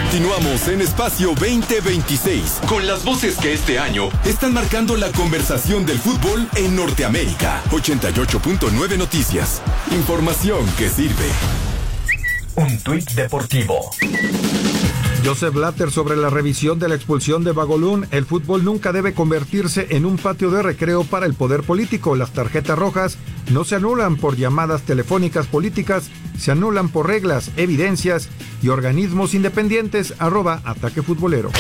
Continuamos en Espacio 2026 con las voces que este año están marcando la conversación del fútbol en Norteamérica. 88.9 Noticias. Información que sirve. Un tuit deportivo. Joseph Blatter sobre la revisión de la expulsión de Bagolún. El fútbol nunca debe convertirse en un patio de recreo para el poder político. Las tarjetas rojas no se anulan por llamadas telefónicas políticas, se anulan por reglas, evidencias y organismos independientes. @Ataque Futbolero.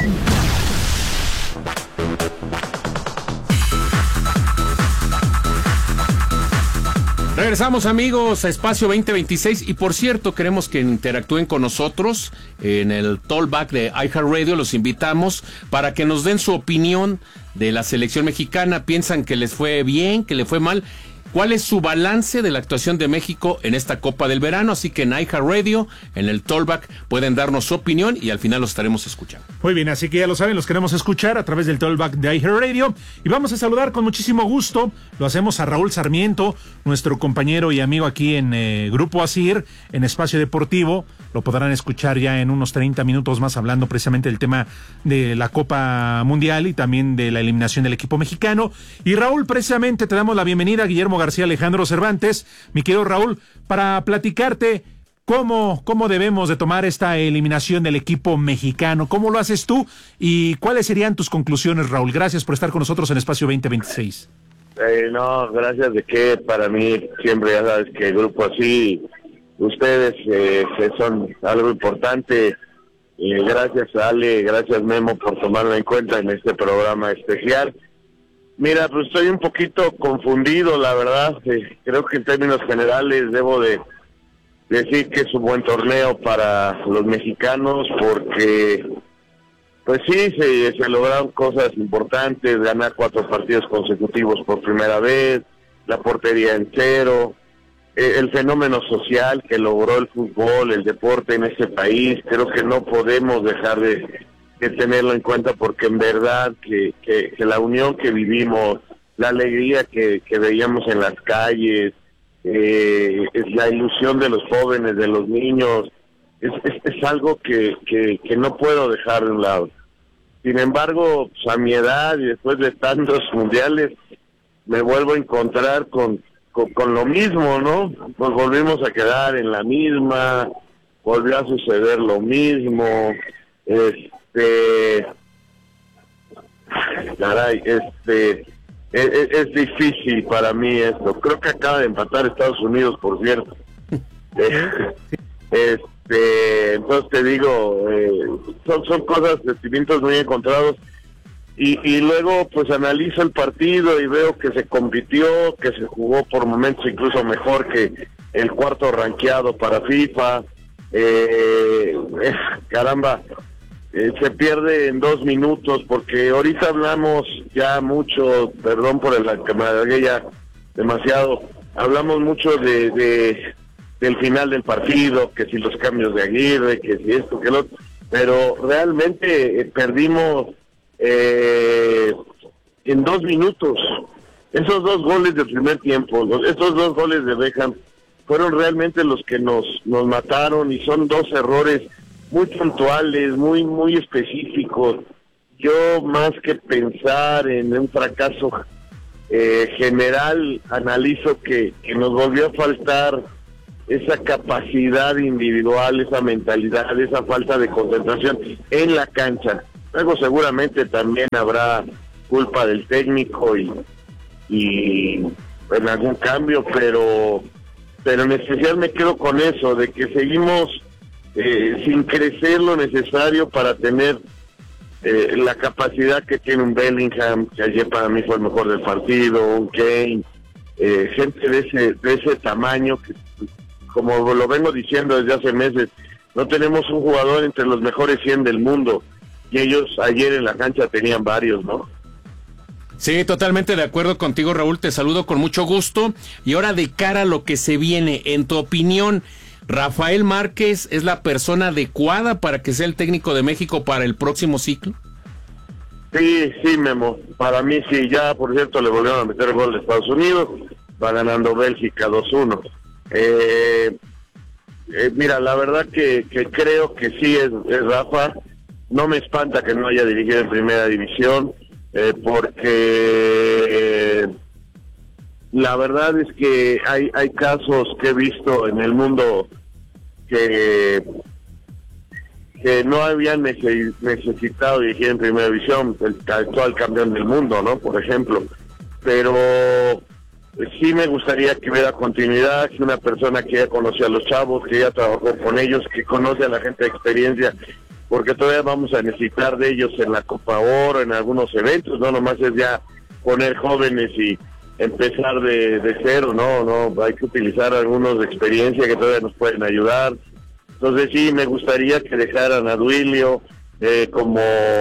Regresamos, amigos, a Espacio 2026 y por cierto queremos que interactúen con nosotros en el Talkback de iHeartRadio. Los invitamos para que nos den su opinión de la selección mexicana. ¿Piensan que les fue bien, que le fue mal? ¿Cuál es su balance de la actuación de México en esta Copa del Verano? Así que en iHeartRadio, en el Talkback, pueden darnos su opinión y al final los estaremos escuchando. Muy bien, así que ya lo saben, los queremos escuchar a través del Talkback de iHeartRadio. Y vamos a saludar con muchísimo gusto, lo hacemos a Raúl Sarmiento, nuestro compañero y amigo aquí en Grupo ASIR, en Espacio Deportivo. Lo podrán escuchar ya en unos 30 minutos más hablando precisamente del tema de la Copa Mundial y también de la eliminación del equipo mexicano. Y Raúl, precisamente te damos la bienvenida, Guillermo García Alejandro Cervantes, mi querido Raúl, para platicarte cómo debemos de tomar esta eliminación del equipo mexicano, cómo lo haces tú y cuáles serían tus conclusiones, Raúl. Gracias por estar con nosotros en Espacio 2026. No, gracias de qué, para mí siempre ya sabes que el grupo así, ustedes son algo importante. Gracias Ale, gracias Memo por tomarme en cuenta en este programa especial. Mira, pues estoy un poquito confundido, la verdad. Creo que en términos generales debo de decir que es un buen torneo para los mexicanos porque, pues sí, se lograron cosas importantes, ganar 4 partidos consecutivos por primera vez, la portería en cero, el fenómeno social que logró el fútbol, el deporte en este país. Creo que no podemos dejar de tenerlo en cuenta porque en verdad que la unión que vivimos, la alegría que veíamos en las calles, la ilusión de los jóvenes, de los niños, es algo que no puedo dejar de un lado. Sin embargo, pues a mi edad y después de tantos mundiales, me vuelvo a encontrar con lo mismo, ¿no? Pues volvimos a quedar en la misma, volvió a suceder lo mismo. Caray, es difícil para mí esto. Creo que acaba de empatar Estados Unidos, por cierto. Entonces te digo, son cosas, sentimientos muy encontrados. Y luego pues analizo el partido y veo que se compitió, que se jugó por momentos incluso mejor que el cuarto rankeado para FIFA. Caramba, se pierde en 2 minutos porque ahorita hablamos ya mucho, perdón por que me alargué ya demasiado, hablamos mucho del final del partido, que si los cambios de Aguirre, que si esto, que lo otro, pero realmente perdimos en 2 minutos. Esos 2 goles del primer tiempo, esos 2 goles de Beckham fueron realmente los que nos mataron y son 2 errores muy puntuales, muy específicos. Yo más que pensar en un fracaso general, analizo que nos volvió a faltar esa capacidad individual, esa mentalidad, esa falta de concentración en la cancha. Luego seguramente también habrá culpa del técnico y en algún cambio, pero en especial me quedo con eso, de que seguimos sin crecer lo necesario para tener la capacidad que tiene un Bellingham, que ayer para mí fue el mejor del partido, un Kane, gente de ese tamaño, que como lo vengo diciendo desde hace meses, no tenemos un jugador entre los mejores 100 del mundo, y ellos ayer en la cancha tenían varios, ¿no? Sí, totalmente de acuerdo contigo, Raúl, te saludo con mucho gusto. Y ahora de cara a lo que se viene, en tu opinión, ¿Rafael Márquez es la persona adecuada para que sea el técnico de México para el próximo ciclo? Sí, Memo, para mí sí. Ya, por cierto, le volvieron a meter el gol de Estados Unidos, va ganando Bélgica 2-1. Mira, la verdad que creo que sí es Rafa. No me espanta que no haya dirigido en primera división, porque la verdad es que hay casos que he visto en el mundo que no habían necesitado dirigir en primera división, el actual campeón del mundo, ¿no? Por ejemplo. Pero sí me gustaría que hubiera continuidad, que una persona que ya conoce a los chavos, que ya trabajó con ellos, que conoce a la gente de experiencia, porque todavía vamos a necesitar de ellos en la Copa Oro, en algunos eventos, no nomás es ya poner jóvenes y empezar de cero, no, hay que utilizar algunos de experiencia que todavía nos pueden ayudar. Entonces sí, me gustaría que dejaran a Duilio como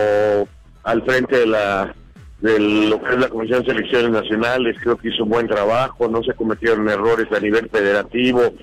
al frente de lo que es la Comisión de Selecciones Nacionales. Creo que hizo un buen trabajo, no se cometieron errores a nivel federativo,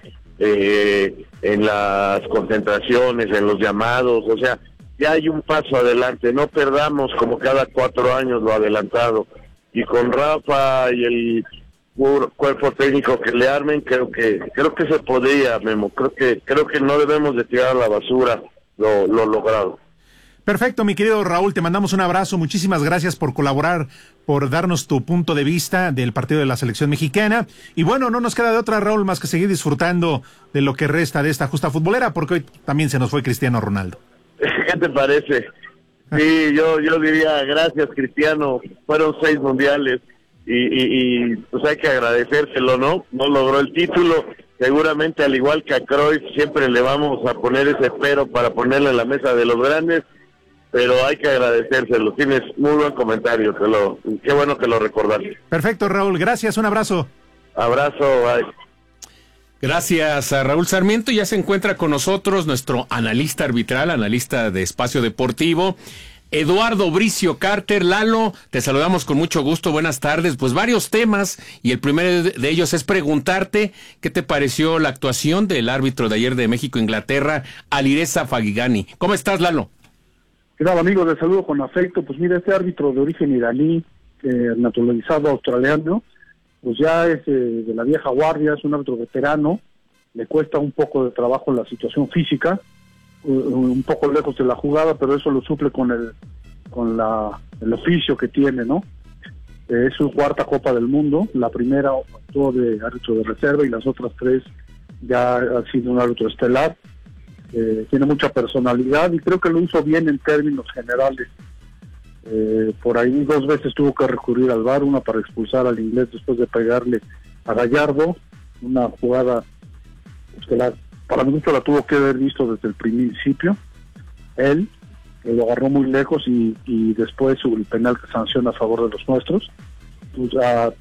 en las concentraciones, en los llamados, o sea, ya hay un paso adelante, no perdamos como cada 4 años lo adelantado, y con Rafa y el cuerpo técnico que le armen, creo que se podría, Memo, creo que no debemos de tirar a la basura lo logrado. Perfecto, mi querido Raúl, te mandamos un abrazo, muchísimas gracias por colaborar, por darnos tu punto de vista del partido de la selección mexicana, y bueno, no nos queda de otra, Raúl, más que seguir disfrutando de lo que resta de esta justa futbolera, porque hoy también se nos fue Cristiano Ronaldo. ¿Qué te parece? Sí, yo diría gracias, Cristiano, fueron 6 mundiales, y pues hay que agradecérselo, ¿no? No logró el título, seguramente al igual que a Cruyff, siempre le vamos a poner ese pero para ponerle en la mesa de los grandes, pero hay que agradecérselo. Tienes muy buen comentario, qué bueno que lo recordaste. Perfecto, Raúl, gracias, un abrazo. Abrazo, bye. Gracias a Raúl Sarmiento. Ya se encuentra con nosotros nuestro analista arbitral, analista de Espacio Deportivo, Eduardo Bricio Carter. Lalo, te saludamos con mucho gusto, buenas tardes. Pues varios temas, y el primero de ellos es preguntarte qué te pareció la actuación del árbitro de ayer de México-Inglaterra, Alireza Faghigani. ¿Cómo estás, Lalo? ¿Qué tal, amigos? Les saludo con afecto. Pues mira, este árbitro de origen iraní, naturalizado australiano, pues ya es de la vieja guardia, es un árbitro veterano, le cuesta un poco de trabajo la situación física, un poco lejos de la jugada, pero eso lo suple con el oficio que tiene, ¿no? Es su 4ª Copa del Mundo, la primera actuó de árbitro de reserva y las otras 3 ya ha sido un árbitro estelar. Tiene mucha personalidad y creo que lo hizo bien en términos generales. Por ahí 2 veces tuvo que recurrir al VAR, una para expulsar al inglés después de pegarle a Gallardo, una jugada que para mí la tuvo que haber visto desde el principio, él, que lo agarró muy lejos, y después el penal que sanciona a favor de los nuestros, pues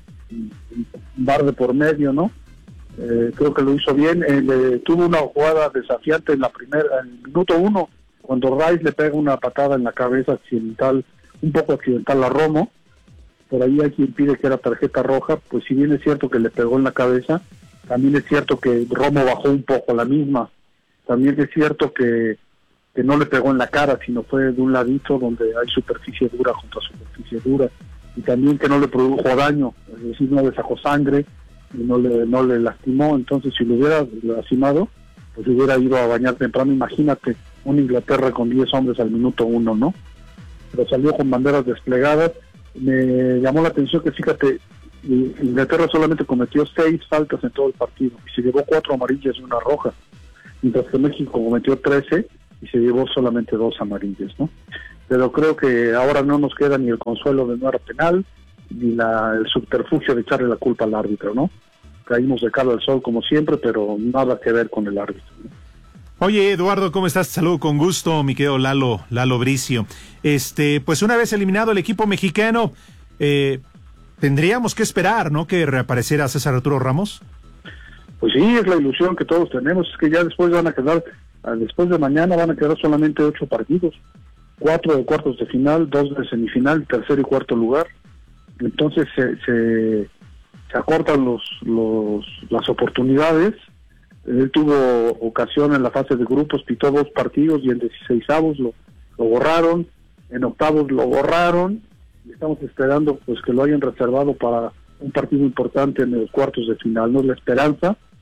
VAR de por medio, ¿no? Creo que lo hizo bien. Tuvo una jugada desafiante en el minuto 1, cuando Rice le pega una patada en la cabeza accidental, un poco accidental a Romo. Por ahí hay quien pide que era tarjeta roja, pues si bien es cierto que le pegó en la cabeza, también es cierto que Romo bajó un poco la misma. También es cierto que no le pegó en la cara, sino fue de un ladito donde hay superficie dura contra superficie dura, y también que no le produjo daño, es decir, no le sacó sangre y no le lastimó. Entonces si lo hubiera lastimado, pues hubiera ido a bañar temprano. Imagínate una Inglaterra con 10 hombres al minuto 1, ¿no? Pero salió con banderas desplegadas. Me llamó la atención que, fíjate, Inglaterra solamente cometió 6 faltas en todo el partido y se llevó 4 amarillas y una roja, mientras que México cometió 13 y se llevó solamente 2 amarillas, ¿no? Pero creo que ahora no nos queda ni el consuelo de no era penal, ni el subterfugio de echarle la culpa al árbitro, ¿no? Caímos de cara al sol como siempre, pero nada que ver con el árbitro, ¿no? Oye, Eduardo, ¿cómo estás? Saludo con gusto, mi querido Lalo Bricio. Pues una vez eliminado el equipo mexicano, tendríamos que esperar, ¿no?, que reapareciera César Arturo Ramos. Pues sí, es la ilusión que todos tenemos, es que ya después después de mañana van a quedar solamente 8 partidos, 4 de cuartos de final, 2 de semifinal, 3er y 4º lugar. Entonces se acortan las oportunidades. Él tuvo ocasión en la fase de grupos, pitó 2 partidos, y en 16avos lo borraron, en octavos lo borraron. Estamos esperando pues que lo hayan reservado para un partido importante en los cuartos de final, no es la esperanza,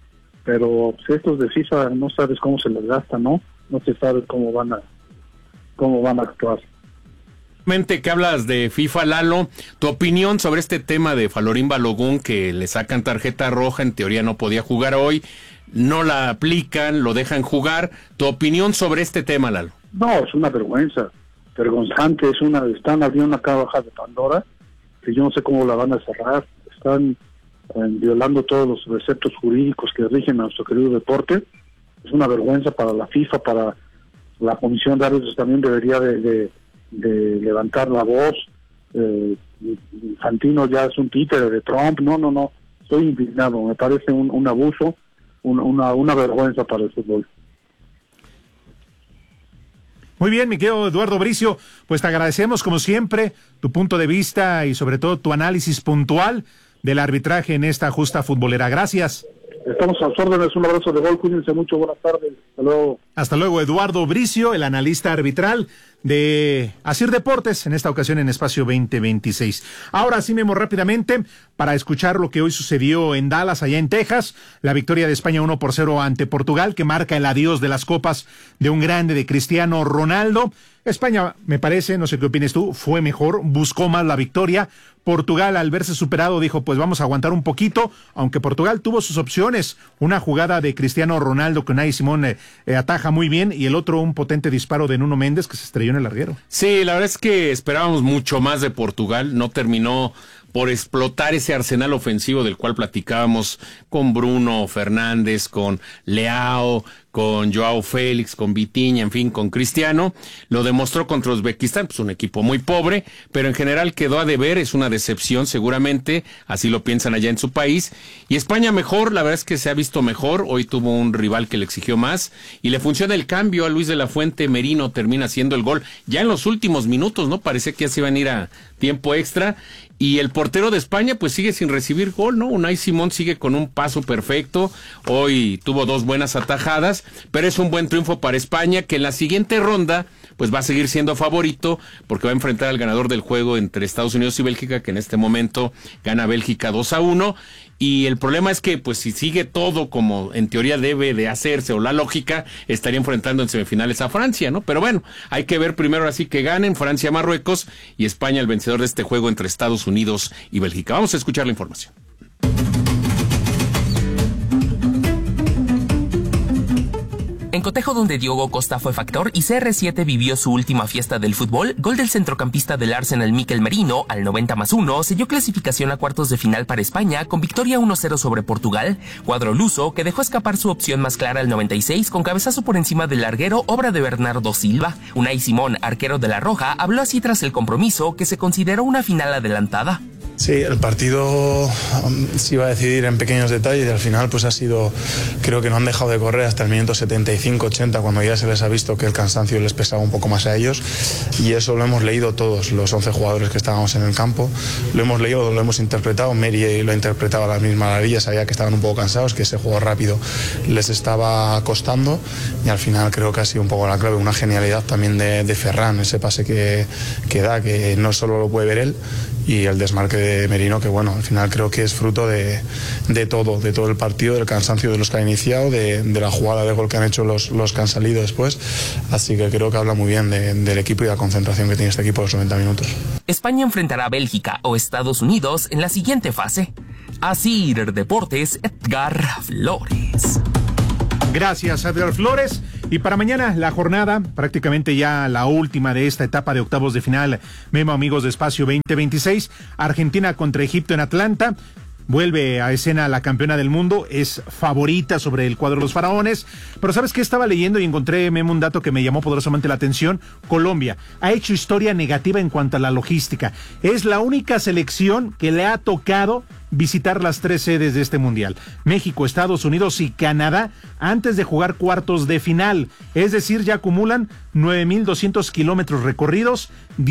pero pues, estos de FIFA no sabes cómo se les gasta, ¿no? No se sabe cómo van a actuar. Que hablas de FIFA, Lalo, tu opinión sobre este tema de Falorín Balogun, que le sacan tarjeta roja, en teoría no podía jugar hoy, no la aplican, lo dejan jugar. Tu opinión sobre este tema, Lalo. No, es una vergüenza, vergonzante, están abriendo una caja de Pandora, que yo no sé cómo la van a cerrar, están violando todos los preceptos jurídicos que rigen a nuestro querido deporte. Es una vergüenza para la FIFA, para la Comisión de Árbitros también debería de levantar la voz. Infantino ya es un títere de Trump. No, estoy indignado, me parece un abuso, una vergüenza para el fútbol. Muy bien, mi querido Eduardo Bricio, pues te agradecemos como siempre tu punto de vista y sobre todo tu análisis puntual del arbitraje en esta justa futbolera. Gracias. Estamos a sus órdenes, un abrazo de gol, cuídense mucho, buenas tardes, hasta luego. Hasta luego, Eduardo Bricio, el analista arbitral de Asir Deportes, en esta ocasión en Espacio 2026. Ahora sí, Memo, rápidamente, para escuchar lo que hoy sucedió en Dallas, allá en Texas, la victoria de España 1-0 ante Portugal, que marca el adiós de las copas de un grande de Cristiano Ronaldo. España, me parece, no sé qué opines tú, fue mejor, buscó más la victoria. Portugal, al verse superado, dijo, pues vamos a aguantar un poquito, aunque Portugal tuvo sus opciones. Una jugada de Cristiano Ronaldo que Unai Simón ataja muy bien, y el otro un potente disparo de Nuno Méndez que se estrelló en el larguero. Sí, la verdad es que esperábamos mucho más de Portugal, no terminó por explotar ese arsenal ofensivo del cual platicábamos con Bruno Fernández, con Leao, con Joao Félix, con Vitinha, en fin, con Cristiano. Lo demostró contra Uzbekistán, pues un equipo muy pobre, pero en general quedó a deber, es una decepción seguramente, así lo piensan allá en su país. Y España mejor, la verdad es que se ha visto mejor, hoy tuvo un rival que le exigió más, y le funciona el cambio a Luis de la Fuente. Merino termina haciendo el gol ya en los últimos minutos, ¿no? Parecía que ya se iban a ir a tiempo extra. Y el portero de España pues sigue sin recibir gol, ¿no? Unai Simón sigue con un paso perfecto, hoy tuvo 2 buenas atajadas, pero es un buen triunfo para España, que en la siguiente ronda pues va a seguir siendo favorito, porque va a enfrentar al ganador del juego entre Estados Unidos y Bélgica, que en este momento gana Bélgica 2-1, y el problema es que pues si sigue todo como en teoría debe de hacerse, o la lógica, estaría enfrentando en semifinales a Francia, ¿no? Pero bueno, hay que ver primero así que ganen Francia-Marruecos y España el vencedor de este juego entre Estados Unidos y Bélgica. Vamos a escuchar la información. En cotejo donde Diogo Costa fue factor y CR7 vivió su última fiesta del fútbol, gol del centrocampista del Arsenal Mikel Merino al 90+1 selló clasificación a cuartos de final para España con victoria 1-0 sobre Portugal, cuadro luso que dejó escapar su opción más clara al 96 con cabezazo por encima del larguero, obra de Bernardo Silva. Unai Simón, arquero de la Roja, habló así tras el compromiso que se consideró una final adelantada. Sí, el partido se iba a decidir en pequeños detalles y al final pues ha sido, creo que no han dejado de correr hasta el minuto 75-80 cuando ya se les ha visto que el cansancio les pesaba un poco más a ellos, y eso lo hemos leído todos los 11 jugadores que estábamos en el campo, lo hemos leído, lo hemos interpretado. Meri lo interpretaba a las mismas maravillas, sabía que estaban un poco cansados, que ese juego rápido les estaba costando, y al final creo que ha sido un poco la clave, una genialidad también de Ferran, ese pase que da, que no solo lo puede ver él, y el desmarque de Merino, que bueno, al final creo que es fruto de todo el partido, del cansancio de los que han iniciado, de la jugada de gol que han hecho los que han salido después, así que creo que habla muy bien del equipo y la concentración que tiene este equipo los 90 minutos. España enfrentará a Bélgica o Estados Unidos en la siguiente fase. Asir Deportes, Edgar Flores. Gracias, Edgar Flores. Y para mañana la jornada, prácticamente ya la última de esta etapa de octavos de final, Memo, amigos de Espacio 2026, Argentina contra Egipto en Atlanta. Vuelve a escena la campeona del mundo, es favorita sobre el cuadro de los faraones, pero ¿sabes qué? Estaba leyendo y encontré, Memo, un dato que me llamó poderosamente la atención. Colombia ha hecho historia negativa en cuanto a la logística. Es la única selección que le ha tocado visitar las 3 sedes de este mundial: México, Estados Unidos y Canadá, antes de jugar cuartos de final. Es decir, ya acumulan 9,200 kilómetros recorridos,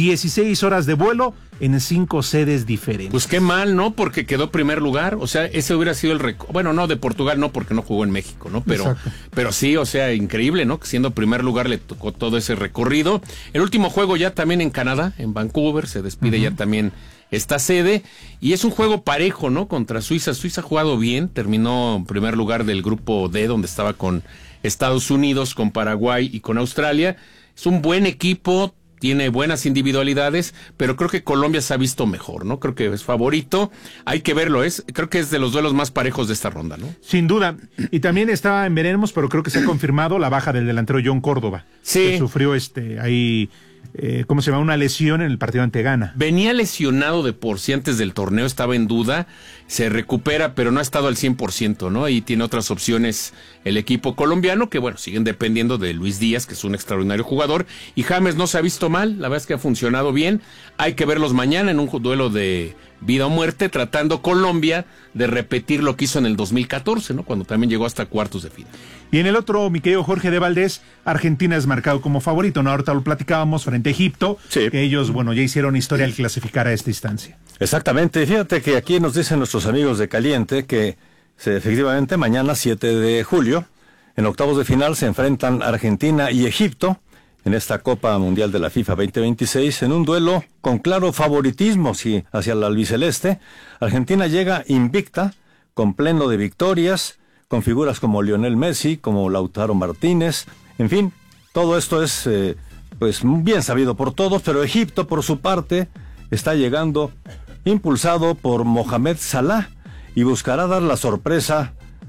16 horas de vuelo en 5 sedes diferentes. Pues qué mal, ¿no? Porque quedó primer lugar, o sea, ese hubiera sido el récord. Bueno, no, de Portugal no, porque no jugó en México, ¿no? Pero sí, o sea, increíble, ¿no? Que siendo primer lugar le tocó todo ese recorrido. El último juego ya también en Canadá, en Vancouver, se despide ya también esta sede, y es un juego parejo, ¿no? Contra Suiza. Suiza ha jugado bien, terminó en primer lugar del grupo D, donde estaba con Estados Unidos, con Paraguay y con Australia. Es un buen equipo, tiene buenas individualidades, pero creo que Colombia se ha visto mejor, ¿no? Creo que es favorito, hay que verlo, creo que es de los duelos más parejos de esta ronda, ¿no? Sin duda, y también está en veremos, pero creo que se ha confirmado la baja del delantero John Córdoba, sí, que sufrió ahí, ¿cómo se llama? Una lesión en el partido ante Ghana. Venía lesionado de por sí antes del torneo, estaba en duda, se recupera, pero no ha estado al 100%, ¿no? Y tiene otras opciones el equipo colombiano, que bueno, siguen dependiendo de Luis Díaz, que es un extraordinario jugador, y James no se ha visto mal, la verdad es que ha funcionado bien. Hay que verlos mañana en un duelo de vida o muerte, tratando Colombia de repetir lo que hizo en el 2014, ¿no? Cuando también llegó hasta cuartos de final. Y en el otro, mi querido Jorge de Valdés, Argentina es marcado como favorito, ¿no? Ahorita lo platicábamos frente a Egipto, sí, que ellos, bueno, ya hicieron historia al clasificar a esta instancia. Exactamente, fíjate que aquí nos dicen nuestros amigos de Caliente que efectivamente mañana 7 de julio, en octavos de final se enfrentan Argentina y Egipto en esta Copa Mundial de la FIFA 2026 en un duelo con claro favoritismo hacia el albiceleste. Argentina llega invicta, con pleno de victorias, con figuras como Lionel Messi, como Lautaro Martínez, en fin, todo esto es pues bien sabido por todos, pero Egipto por su parte está llegando impulsado por Mohamed Salah y buscará dar la sorpresa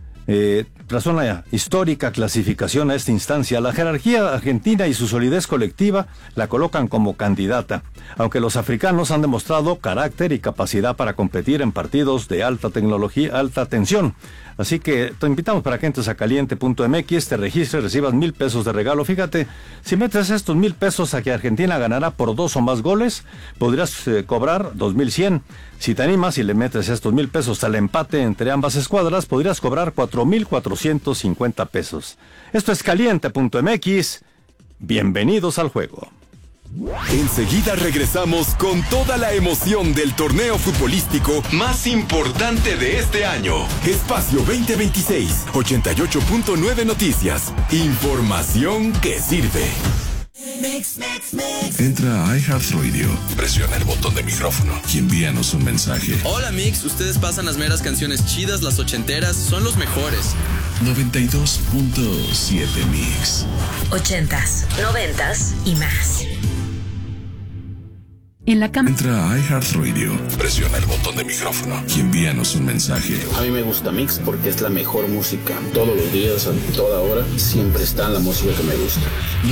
tras una histórica clasificación a esta instancia. La jerarquía argentina y su solidez colectiva la colocan como candidata, aunque los africanos han demostrado carácter y capacidad para competir en partidos de alta tecnología, alta tensión. Así que te invitamos para que entres a caliente.mx, te registres, recibas 1,000 pesos de regalo. Fíjate, si metes estos 1,000 pesos a que Argentina ganará por 2 o más goles, podrías cobrar 2,100. Si te animas y le metes estos 1,000 pesos al empate entre ambas escuadras, podrías cobrar 4,450 pesos. Esto es caliente.mx. Bienvenidos al juego. Enseguida regresamos con toda la emoción del torneo futbolístico más importante de este año. Espacio 2026, 88.9 Noticias. Información que sirve. Entra a iHeartRadio, presiona el botón de micrófono y envíanos un mensaje. Hola Mix, ustedes pasan las meras canciones chidas, las ochenteras, son los mejores. 92.7 Mix. 80s, 90s y más. En la cama. Entra a iHeartRadio, presiona el botón de micrófono y envíanos un mensaje. A mí me gusta Mix porque es la mejor música. Todos los días, a toda hora, siempre está la música que me gusta.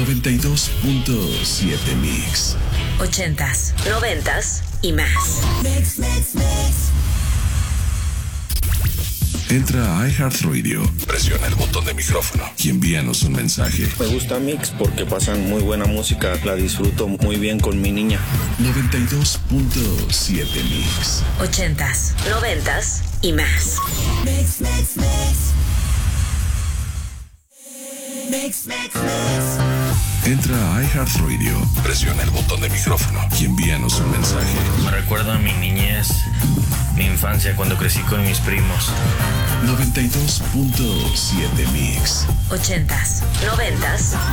92.7 Mix. 80s, 90s y más. Mix, mix, mix. Entra a iHeartRadio, presiona el botón de micrófono y envíanos un mensaje. Me gusta Mix porque pasan muy buena música, la disfruto muy bien con mi niña. 92.7 Mix. 80s, 90s y más. Mix, mix, mix. Mix, mix, mix. Entra a iHeartRadio, presiona el botón de micrófono y envíanos un mensaje. Me recuerda a mi niñez, mi infancia cuando crecí con mis primos. 92.7 Mix. 80s, 90s